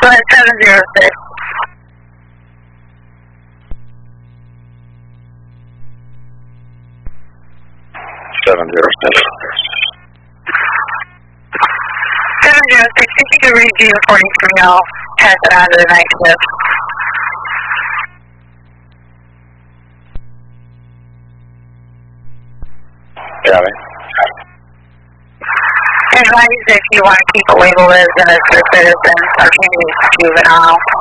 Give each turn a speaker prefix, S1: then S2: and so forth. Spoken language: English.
S1: Go ahead, 706. If you could read G 43, I'll pass it on to the night shift.
S2: Got it.
S1: Advise if you want to keep a label as a citizen or change it to juvenile.